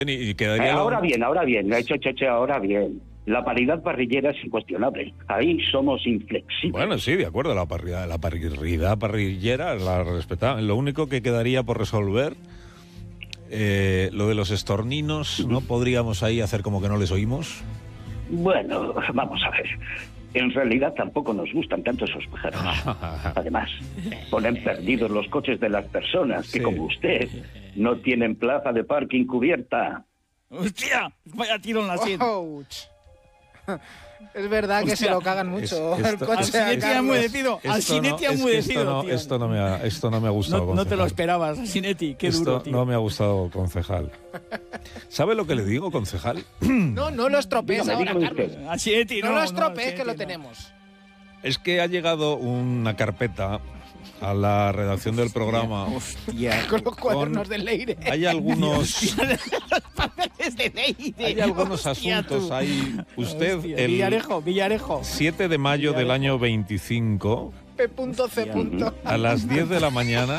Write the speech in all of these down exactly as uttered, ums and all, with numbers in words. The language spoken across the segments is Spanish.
Y quedaría Eh, ahora lo... bien, ahora bien, hecho, hecho, hecho, ahora bien. La paridad parrillera es incuestionable. Ahí somos inflexibles. Bueno, sí, de acuerdo, la parrilla, la parrilla parrillera la respetamos. Lo único que quedaría por resolver, eh, lo de los estorninos, ¿no podríamos ahí hacer como que no les oímos? Bueno, vamos a ver. En realidad tampoco nos gustan tanto esos pájaros. Además, ponen perdidos los coches de las personas que, Sí. como usted, no tienen plaza de parking cubierta. ¡Hostia! Vaya tiro en la sien. Ouch. Es verdad que Hostia. se lo cagan mucho Es- el esto- coche Al a siguiente ha Carlos. enmudecido. Al Esto Sinetti no- ha es que enmudecido, esto no, tío. esto no me ha, esto no me ha gustado, No, no te lo concejal. esperabas, Sinetti. Qué Esto duro, tío. no me ha gustado, concejal. ¿Sabe lo que le digo, concejal? No, no lo estropees Dígame, ahora, dígame Carlos. usted. A Sinetti No, no. lo no, estropees, Sinetti que lo no. tenemos. Es que ha llegado una carpeta a la redacción del programa. Hostia. Con los cuadernos Con- de Leire. Hay algunos, Papeles de Leire. hay algunos Hostia, asuntos. tú. Hay usted Hostia, el Villarejo, Villarejo. siete de mayo del año veinticinco P punto C punto. a las diez de la mañana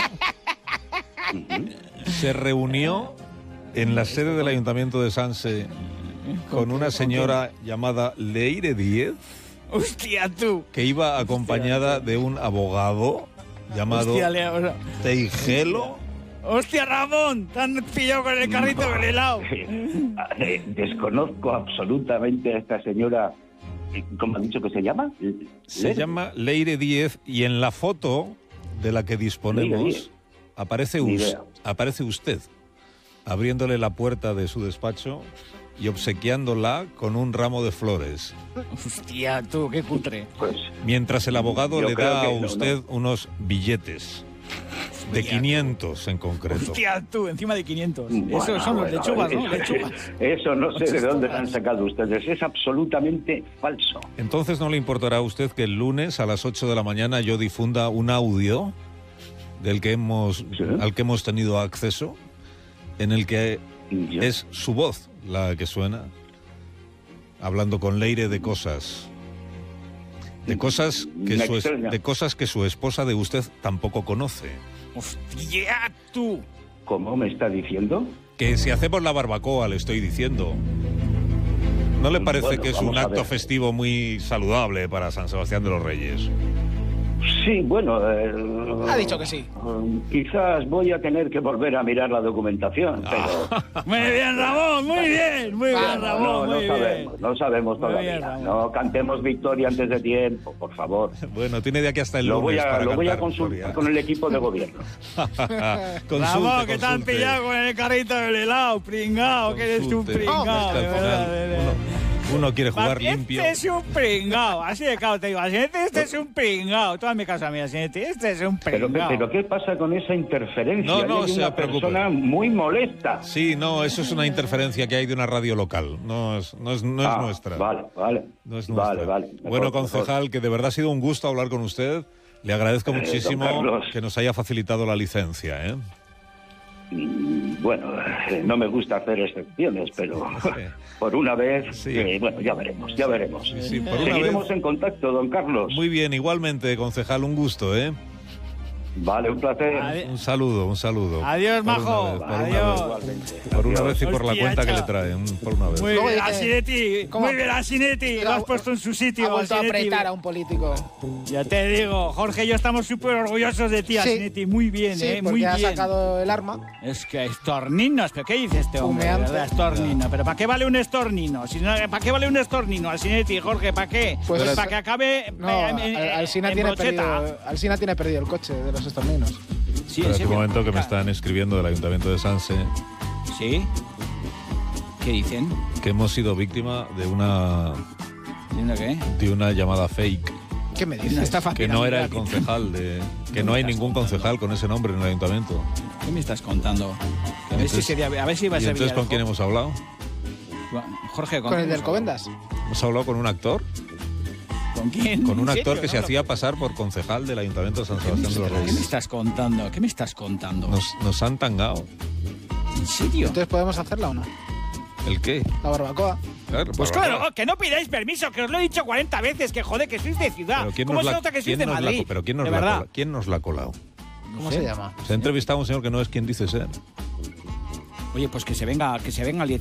se reunió en la sede del Ayuntamiento de Sanse con una señora llamada Leire Díez, Hostia, tú. que iba acompañada de un abogado llamado Hostia, Leo. Teigelo. Hostia, Ramón. Te han pillado con el carrito del helado. Eh, desconozco absolutamente a esta señora. ¿Cómo ha dicho que se llama? Se ¿Le? llama Leire Díez y en la foto de la que Leire disponemos Díez. aparece, Ni us- idea. aparece usted abriéndole la puerta de su despacho y obsequiándola con un ramo de flores, Hostia, tú, qué cutre. Pues mientras el abogado Yo le creo da a que no, usted unos billetes de quinientos en concreto. Hostia, tú, encima de quinientos. bueno, Esos son los bueno, lechugas, ¿no? eso- Lechugas. Eso no sé de Muchas dónde lo han todas. sacado ustedes. Es absolutamente falso. Entonces, ¿no le importará a usted que el lunes a las ocho de la mañana yo difunda un audio del que hemos, Sí. al que hemos tenido acceso, en el que Yo- es su voz la que suena, hablando con Leire de cosas, de cosas que Me su, es- extraña. de cosas que su esposa de usted tampoco conoce. Hostia, tú. ¿Cómo me está diciendo? Que si hacemos la barbacoa, le estoy diciendo. ¿No le parece Bueno, que es un vamos a acto ver. festivo muy saludable para San Sebastián de los Reyes? Sí, bueno... eh, Ha dicho que sí. eh, Quizás voy a tener que volver a mirar la documentación, pero... Muy bien, Ramón, muy bien, muy bien, no, Ramón, no, no muy sabemos, bien. no sabemos Muy todavía. bien, Ramón. No cantemos victoria antes de tiempo, por favor. Bueno, tiene de aquí hasta el Lo voy lunes a, para lo voy a cantar consultar victoria. con el equipo de gobierno. Consulte, Ramón, que te han consulte. pillado con el carrito del helado, pringao, que eres un Consulte. pringao, Es que de al verdad, final de verdad. uno, uno quiere jugar Este limpio. es un pringao, así de claro te digo, Asinete, este es un pringao. Tú hazme caso a mí, Asinete, este es un Pero, pringao. pero ¿qué pasa con esa interferencia? No, no Hay se una preocupe. persona muy molesta. Sí, no, eso es una interferencia que hay de una radio local. No es, no es, no es Ah, nuestra. Vale, vale. No es nuestra. Vale, vale. Mejor, Bueno, mejor. concejal, que de verdad ha sido un gusto hablar con usted. Le agradezco Eh, muchísimo don Carlos. que nos haya facilitado la licencia, ¿eh? Mm, Bueno, eh, no me gusta hacer excepciones, pero por una vez, Sí. eh, bueno, ya veremos, ya veremos. Sí, sí, por una Seguiremos vez. en contacto, don Carlos. Muy bien, igualmente, concejal, un gusto, ¿eh? Vale, un placer. Adi- Un saludo, un saludo. Adiós, Por una majo. vez, por una Adiós. vez. Igualmente. Por una Adiós. vez y por la Hostia, cuenta que le chaval. traen, por una vez. Muy Luego bien, dice- Asinetti, ¿Cómo? muy bien, Asinetti, lo has puesto en su sitio, Ha vuelto a Asinetti. apretar a un político. Ya te digo, Jorge y yo estamos súper orgullosos de ti, Sí. Asinetti, muy bien, Sí, eh, porque muy ha bien. sacado el arma. Es que estorninos, ¿pero qué dice este hombre? Humeante. ¿Verdad? Estornino, pero ¿para qué vale un estornino? Si no, ¿para qué vale un estornino, Asinetti, Jorge? ¿Para qué? Pues para es- que acabe No, eh, en- en- Al- Alsina en tiene, brocheta. perdido, Alsina tiene perdido el coche de los estorninos. Sí, Espera en un serio. momento que me están escribiendo del Ayuntamiento de Sanse ¿Sí? ¿Qué dicen? que hemos sido víctima de una ¿Diciendo qué? de una llamada fake, ¿Qué me Una dices? estafa que no era el piramidal. concejal de que no hay ningún concejal con ese nombre en el Ayuntamiento. ¿Qué me estás contando? A ver si Entonces- sería, a ver si ¿Y vas a entonces con quién hemos hablado? Jorge, ¿Con el quién del hemos Covendas? Hemos hablado con un actor, hablado? ¿Con quién? con un ¿En actor serio? que se No, hacía pasar por concejal del Ayuntamiento de San ¿Qué me, Sebastián de los estás, ¿Qué me Reyes. estás contando? ¿Qué me estás contando? Nos, nos han tangado. ¿En serio? Entonces podemos hacerla o no. ¿El qué? La barbacoa. Claro, Pues barbacoa. claro, que no pidáis permiso, que os lo he dicho cuarenta veces, que joder, que sois de ciudad. Pero ¿quién ¿Cómo nos se la- nota que sois quién de nos la- Madrid? pero ¿quién nos de la verdad. cola- ¿quién nos la ha colado? ¿Cómo sé. se llama? Se ha entrevistado a un señor que no es quien dice ser. Oye, pues que se venga, que se venga el